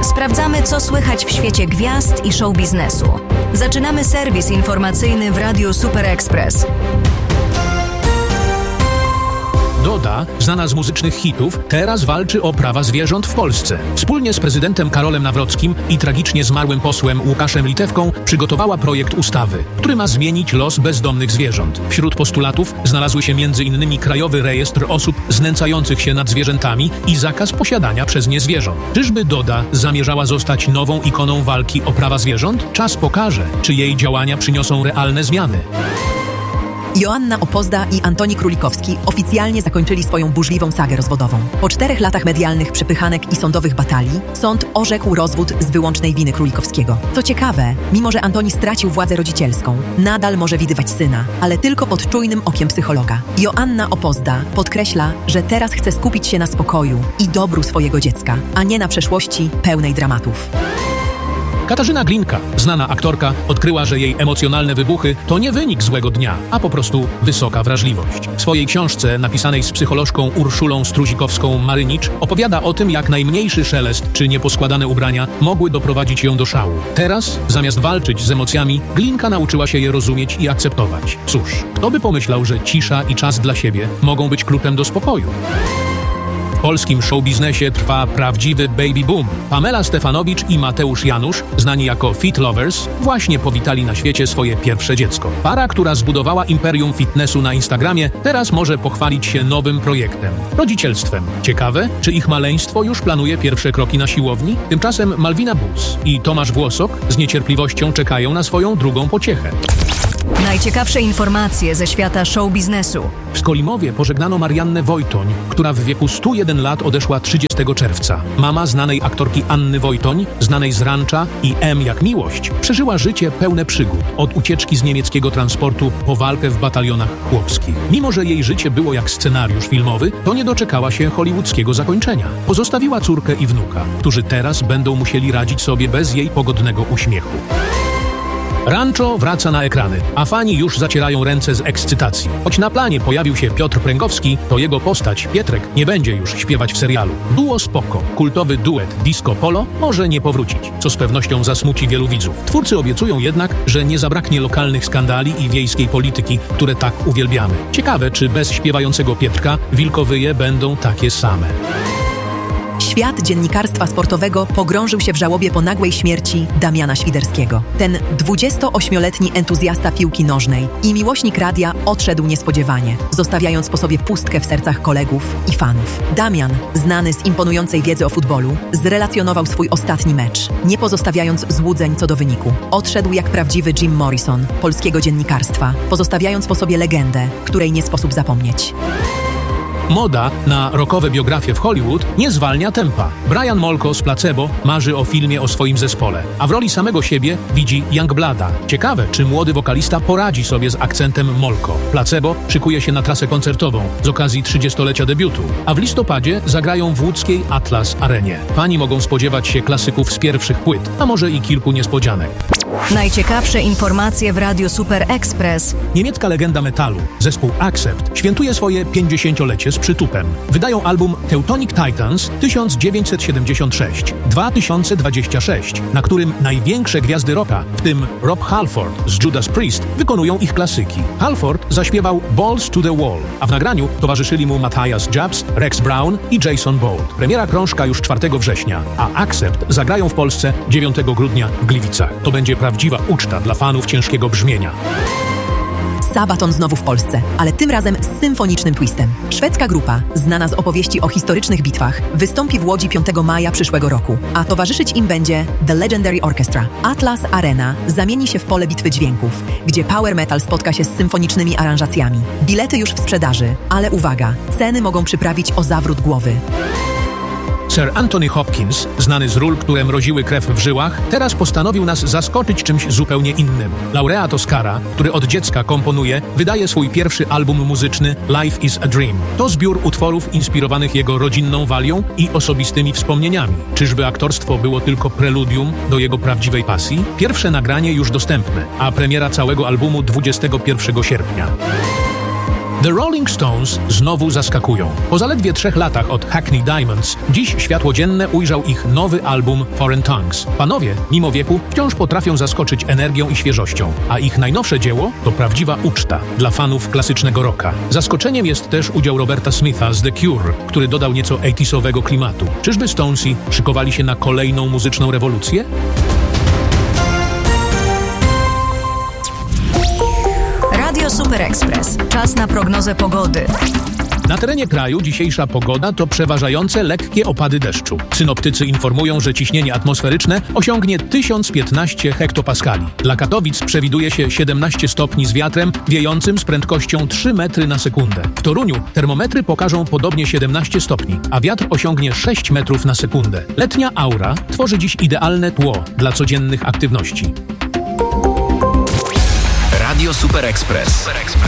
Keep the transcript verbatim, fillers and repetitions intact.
Sprawdzamy, co słychać w świecie gwiazd i show biznesu. Zaczynamy serwis informacyjny w Radiu Super Express. Doda, znana z muzycznych hitów, teraz walczy o prawa zwierząt w Polsce. Wspólnie z prezydentem Karolem Nawrockim i tragicznie zmarłym posłem Łukaszem Litewką przygotowała projekt ustawy, który ma zmienić los bezdomnych zwierząt. Wśród postulatów znalazły się między innymi Krajowy Rejestr Osób Znęcających się nad Zwierzętami i zakaz posiadania przez nie zwierząt. Czyżby Doda zamierzała zostać nową ikoną walki o prawa zwierząt? Czas pokaże, czy jej działania przyniosą realne zmiany. Joanna Opozda i Antoni Królikowski oficjalnie zakończyli swoją burzliwą sagę rozwodową. Po czterech latach medialnych przepychanek i sądowych batalii, sąd orzekł rozwód z wyłącznej winy Królikowskiego. Co ciekawe, mimo że Antoni stracił władzę rodzicielską, nadal może widywać syna, ale tylko pod czujnym okiem psychologa. Joanna Opozda podkreśla, że teraz chce skupić się na spokoju i dobru swojego dziecka, a nie na przeszłości pełnej dramatów. Katarzyna Glinka, znana aktorka, odkryła, że jej emocjonalne wybuchy to nie wynik złego dnia, a po prostu wysoka wrażliwość. W swojej książce, napisanej z psycholożką Urszulą Struzikowską-Marynicz, opowiada o tym, jak najmniejszy szelest czy nieposkładane ubrania mogły doprowadzić ją do szału. Teraz, zamiast walczyć z emocjami, Glinka nauczyła się je rozumieć i akceptować. Cóż, kto by pomyślał, że cisza i czas dla siebie mogą być kluczem do spokoju? W polskim showbiznesie trwa prawdziwy baby boom. Pamela Stefanowicz i Mateusz Janusz, znani jako Fit Lovers, właśnie powitali na świecie swoje pierwsze dziecko. Para, która zbudowała imperium fitnessu na Instagramie, teraz może pochwalić się nowym projektem – rodzicielstwem. Ciekawe, czy ich maleństwo już planuje pierwsze kroki na siłowni? Tymczasem Malwina Bus i Tomasz Włosok z niecierpliwością czekają na swoją drugą pociechę. Najciekawsze informacje ze świata show biznesu. W Skolimowie pożegnano Mariannę Wojtoń, która w wieku stu jeden lat odeszła trzydziestego czerwca. Mama znanej aktorki Anny Wojtoń, znanej z Rancza i M jak miłość, przeżyła życie pełne przygód. Od ucieczki z niemieckiego transportu po walkę w batalionach chłopskich. Mimo że jej życie było jak scenariusz filmowy, to nie doczekała się hollywoodzkiego zakończenia. Pozostawiła córkę i wnuka, którzy teraz będą musieli radzić sobie bez jej pogodnego uśmiechu. Rancho wraca na ekrany, a fani już zacierają ręce z ekscytacji. Choć na planie pojawił się Piotr Pręgowski, to jego postać, Pietrek, nie będzie już śpiewać w serialu. Duo spoko, kultowy duet Disco Polo może nie powrócić, co z pewnością zasmuci wielu widzów. Twórcy obiecują jednak, że nie zabraknie lokalnych skandali i wiejskiej polityki, które tak uwielbiamy. Ciekawe, czy bez śpiewającego Pietrka wilkowyje będą takie same. Świat dziennikarstwa sportowego pogrążył się w żałobie po nagłej śmierci Damiana Świderskiego. Ten dwudziestoośmioletni entuzjasta piłki nożnej i miłośnik radia odszedł niespodziewanie, zostawiając po sobie pustkę w sercach kolegów i fanów. Damian, znany z imponującej wiedzy o futbolu, zrelacjonował swój ostatni mecz, nie pozostawiając złudzeń co do wyniku. Odszedł jak prawdziwy Jim Morrison polskiego dziennikarstwa, pozostawiając po sobie legendę, której nie sposób zapomnieć. Moda na rockowe biografie w Hollywood nie zwalnia tempa. Brian Molko z Placebo marzy o filmie o swoim zespole, a w roli samego siebie widzi Youngblada. Ciekawe, czy młody wokalista poradzi sobie z akcentem Molko. Placebo szykuje się na trasę koncertową z okazji trzydziestolecia debiutu, a w listopadzie zagrają w łódzkiej Atlas Arenie. Fani mogą spodziewać się klasyków z pierwszych płyt, a może i kilku niespodzianek. Najciekawsze informacje w Radiu Super Express. Niemiecka legenda metalu, zespół Accept, świętuje swoje pięćdziesięciolecie z przytupem. Wydają album Teutonic Titans tysiąc dziewięćset siedemdziesiąt sześć do dwa tysiące dwudziestego szóstego, na którym największe gwiazdy rocka, w tym Rob Halford z Judas Priest, wykonują ich klasyki. Halford zaśpiewał Balls to the Wall, a w nagraniu towarzyszyli mu Matthias Jabs, Rex Brown i Jason Bolt. Premiera krążka już czwartego września, a Accept zagrają w Polsce dziewiątego grudnia w Gliwicach. To będzie prawdziwa uczta dla fanów ciężkiego brzmienia. Sabaton znowu w Polsce, ale tym razem z symfonicznym twistem. Szwedzka grupa, znana z opowieści o historycznych bitwach, wystąpi w Łodzi piątego maja przyszłego roku, a towarzyszyć im będzie The Legendary Orchestra. Atlas Arena zamieni się w pole bitwy dźwięków, gdzie power metal spotka się z symfonicznymi aranżacjami. Bilety już w sprzedaży, ale uwaga, ceny mogą przyprawić o zawrót głowy. Sir Anthony Hopkins, znany z ról, które mroziły krew w żyłach, teraz postanowił nas zaskoczyć czymś zupełnie innym. Laureat Oscara, który od dziecka komponuje, wydaje swój pierwszy album muzyczny Life is a Dream. To zbiór utworów inspirowanych jego rodzinną walią i osobistymi wspomnieniami. Czyżby aktorstwo było tylko preludium do jego prawdziwej pasji? Pierwsze nagranie już dostępne, a premiera całego albumu dwudziestego pierwszego sierpnia. The Rolling Stones znowu zaskakują. Po zaledwie trzech latach od Hackney Diamonds, dziś światło dzienne ujrzał ich nowy album Foreign Tongues. Panowie, mimo wieku, wciąż potrafią zaskoczyć energią i świeżością, a ich najnowsze dzieło to prawdziwa uczta dla fanów klasycznego rocka. Zaskoczeniem jest też udział Roberta Smitha z The Cure, który dodał nieco osiemdziesiątego klimatu. Czyżby Stonesi szykowali się na kolejną muzyczną rewolucję? Radio Super Express. Czas na prognozę pogody. Na terenie kraju dzisiejsza pogoda to przeważające lekkie opady deszczu. Synoptycy informują, że ciśnienie atmosferyczne osiągnie tysiąc piętnaście hektopaskali. Dla Katowic przewiduje się siedemnaście stopni z wiatrem wiejącym z prędkością trzy metry na sekundę. W Toruniu termometry pokażą podobnie siedemnaście stopni, a wiatr osiągnie sześć metrów na sekundę. Letnia aura tworzy dziś idealne tło dla codziennych aktywności. Radio Super Express.